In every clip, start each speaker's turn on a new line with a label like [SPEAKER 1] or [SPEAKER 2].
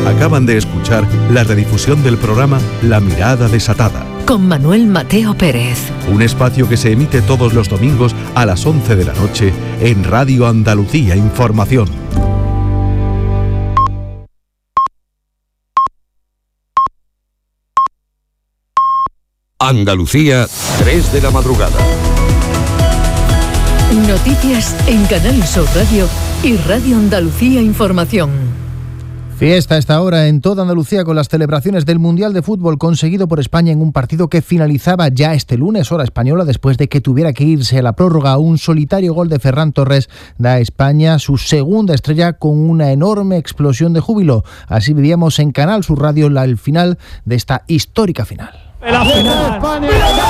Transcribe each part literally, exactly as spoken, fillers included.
[SPEAKER 1] Acaban de escuchar la redifusión del programa La Mirada Desatada,
[SPEAKER 2] con Manuel Mateo Pérez.
[SPEAKER 1] Un espacio que se emite todos los domingos a las once de la noche en Radio Andalucía Información.
[SPEAKER 3] Andalucía, tres de la madrugada.
[SPEAKER 2] Noticias en Canal Sur Radio y Radio Andalucía Información.
[SPEAKER 4] Fiesta a esta hora en toda Andalucía con las celebraciones del Mundial de Fútbol conseguido por España en un partido que finalizaba ya este lunes, hora española, después de que tuviera que irse a la prórroga. Un solitario gol de Ferran Torres da a España su segunda estrella con una enorme explosión de júbilo. Así vivíamos en Canal Sur Radio la, el final de esta histórica final.
[SPEAKER 5] La final. España.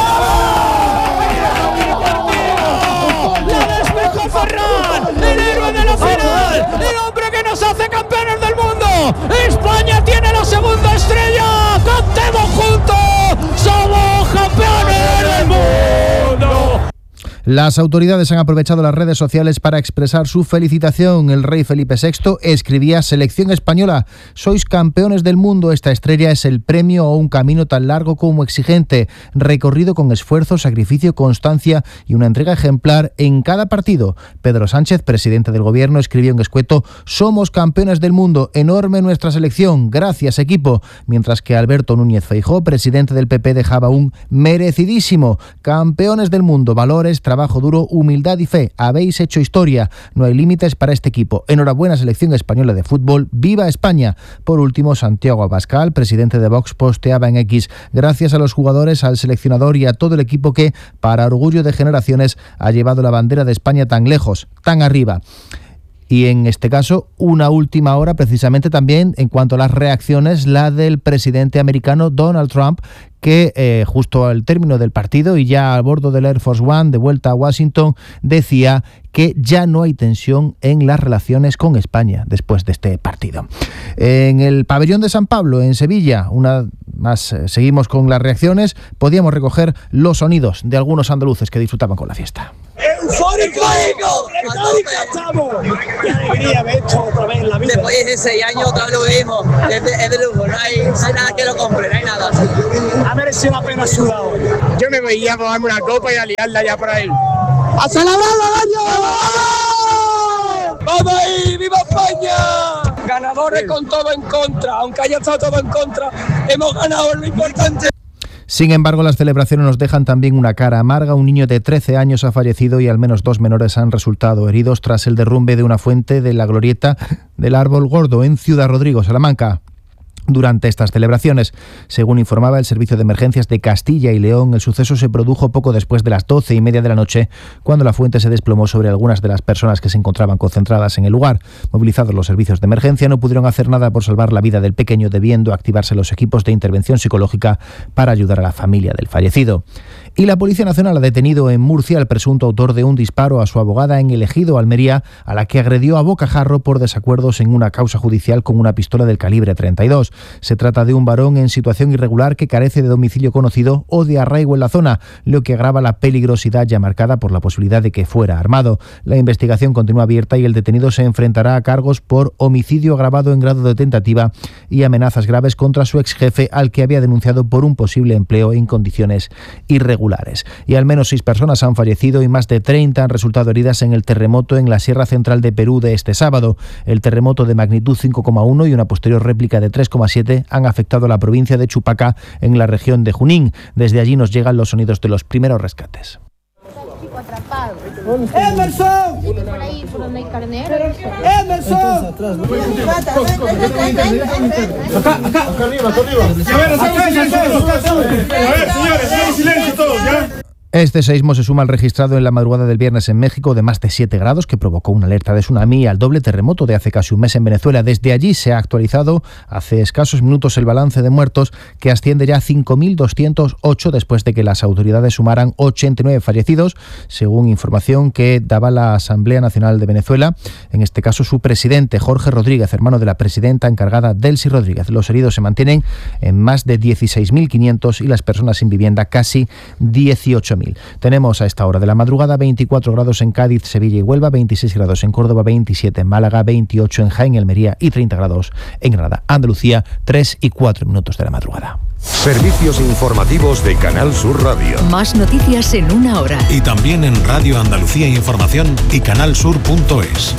[SPEAKER 5] La despejó Ferran, el héroe de la final, el hombre que nos hace campeones del mundo. España tiene la segunda estrella. Cantemos juntos, somos campeones del mundo.
[SPEAKER 4] Las autoridades han aprovechado las redes sociales para expresar su felicitación. El rey Felipe sexto escribía: selección española, sois campeones del mundo. Esta estrella es el premio a un camino tan largo como exigente, recorrido con esfuerzo, sacrificio, constancia y una entrega ejemplar en cada partido. Pedro Sánchez, presidente del gobierno, escribió en escueto: somos campeones del mundo, enorme nuestra selección, gracias equipo. Mientras que Alberto Núñez Feijóo, presidente del P P, dejaba un merecidísimo: campeones del mundo, valores, trabajo duro, humildad y fe. Habéis hecho historia. No hay límites para este equipo. Enhorabuena, selección española de fútbol. ¡Viva España! Por último, Santiago Abascal, presidente de Vox, posteaba en X: gracias a los jugadores, al seleccionador y a todo el equipo que, para orgullo de generaciones, ha llevado la bandera de España tan lejos, tan arriba. Y en este caso, una última hora precisamente también en cuanto a las reacciones, la del presidente americano Donald Trump, que eh, justo al término del partido y ya a bordo del Air Force One de vuelta a Washington, decía que ya no hay tensión en las relaciones con España después de este partido. En el pabellón de San Pablo, en Sevilla, una más eh, seguimos con las reacciones, podíamos recoger los sonidos de algunos andaluces que disfrutaban con la fiesta.
[SPEAKER 5] ¡Eufórico! ¡Estamos! ¡Qué alegría ver esto otra vez en la vida!
[SPEAKER 6] Después de seis años otra vez lo vimos. Es de, es de lujo, no hay, no hay nada que lo compre, no hay nada.
[SPEAKER 5] Ha merecido la pena sudar hoy. Yo me veía por darme una copa y a liarla ya por ahí. ¡A celebrar el año! ¡Vamos ahí! ¡Viva España! Ganadores con todo en contra. Aunque haya estado todo en contra, hemos ganado lo importante.
[SPEAKER 4] Sin embargo, las celebraciones nos dejan también una cara amarga. Un niño de trece años ha fallecido y al menos dos menores han resultado heridos tras el derrumbe de una fuente de la glorieta del Árbol Gordo en Ciudad Rodrigo, Salamanca. Durante estas celebraciones, según informaba el Servicio de Emergencias de Castilla y León, el suceso se produjo poco después de las doce y media de la noche, cuando la fuente se desplomó sobre algunas de las personas que se encontraban concentradas en el lugar. Movilizados los servicios de emergencia, no pudieron hacer nada por salvar la vida del pequeño, debiendo activarse los equipos de intervención psicológica para ayudar a la familia del fallecido. Y la Policía Nacional ha detenido en Murcia al presunto autor de un disparo a su abogada en el Ejido, Almería, a la que agredió a bocajarro por desacuerdos en una causa judicial con una pistola del calibre treinta y dos. Se trata de un varón en situación irregular que carece de domicilio conocido o de arraigo en la zona, lo que agrava la peligrosidad ya marcada por la posibilidad de que fuera armado. La investigación continúa abierta y el detenido se enfrentará a cargos por homicidio agravado en grado de tentativa y amenazas graves contra su exjefe, al que había denunciado por un posible empleo en condiciones irregulares. Y al menos seis personas han fallecido y más de treinta han resultado heridas en el terremoto en la Sierra Central de Perú de este sábado. El terremoto de magnitud cinco coma uno y una posterior réplica de tres coma siete han afectado a la provincia de Chupaca, en la región de Junín. Desde allí nos llegan los sonidos de los primeros rescates.
[SPEAKER 5] ¡Emerson!
[SPEAKER 7] Por ahí, por donde hay carnero.
[SPEAKER 5] ¡Emerson!
[SPEAKER 8] Acá, acá. Acá arriba, acá arriba. A ver, a ver, señores, silencio todos, ¿ya?
[SPEAKER 4] Este seísmo se suma al registrado en la madrugada del viernes en México de más de siete grados, que provocó una alerta de tsunami, al doble terremoto de hace casi un mes en Venezuela. Desde allí se ha actualizado hace escasos minutos el balance de muertos, que asciende ya a cinco mil doscientos ocho después de que las autoridades sumaran ochenta y nueve fallecidos, según información que daba la Asamblea Nacional de Venezuela, en este caso su presidente, Jorge Rodríguez, hermano de la presidenta encargada, Delcy Rodríguez. Los heridos se mantienen en más de dieciséis mil quinientos y las personas sin vivienda casi dieciocho mil. mil. Tenemos a esta hora de la madrugada veinticuatro grados en Cádiz, Sevilla y Huelva, veintiséis grados en Córdoba, veintisiete en Málaga, veintiocho en Jaén, Almería y treinta grados en Granada. Andalucía, tres y cuatro minutos de la madrugada.
[SPEAKER 3] Servicios informativos de Canal Sur Radio.
[SPEAKER 2] Más noticias en una hora.
[SPEAKER 9] Y también en Radio Andalucía Información y canalsur punto es.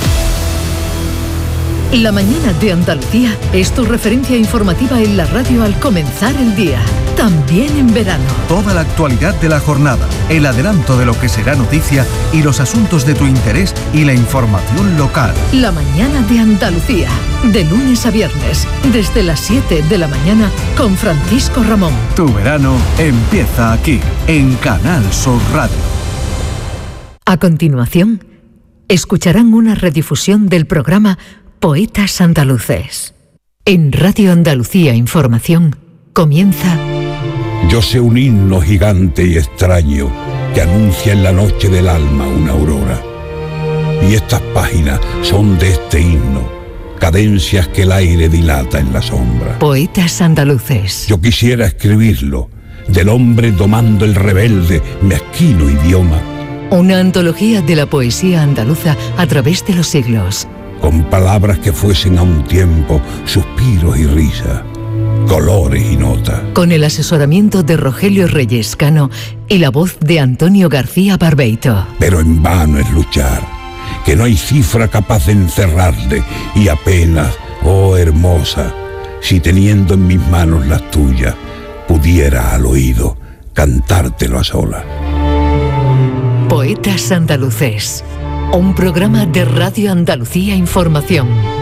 [SPEAKER 2] La mañana de Andalucía es tu referencia informativa en la radio al comenzar el día, también en verano.
[SPEAKER 1] Toda la actualidad de la jornada, el adelanto de lo que será noticia y los asuntos de tu interés y la información local.
[SPEAKER 2] La mañana de Andalucía, de lunes a viernes, desde las siete de la mañana con Francisco Ramón.
[SPEAKER 1] Tu verano empieza aquí, en Canal Sur Radio.
[SPEAKER 2] A continuación, escucharán una redifusión del programa Poetas Andaluces. En Radio Andalucía Información comienza...
[SPEAKER 10] Yo sé un himno gigante y extraño que anuncia en la noche del alma una aurora. Y estas páginas son de este himno, cadencias que el aire dilata en la sombra.
[SPEAKER 2] Poetas Andaluces.
[SPEAKER 10] Yo quisiera escribirlo, del hombre domando el rebelde, mezquino idioma.
[SPEAKER 2] Una antología de la poesía andaluza a través de los siglos.
[SPEAKER 10] Con palabras que fuesen a un tiempo suspiros y risa, colores y notas.
[SPEAKER 2] Con el asesoramiento de Rogelio Reyes Cano y la voz de Antonio García Barbeito.
[SPEAKER 10] Pero en vano es luchar, que no hay cifra capaz de encerrarle, y apenas, oh hermosa, si teniendo en mis manos las tuyas, pudiera al oído cantártelo a solas.
[SPEAKER 2] Poetas Andaluces. Un programa de Radio Andalucía Información.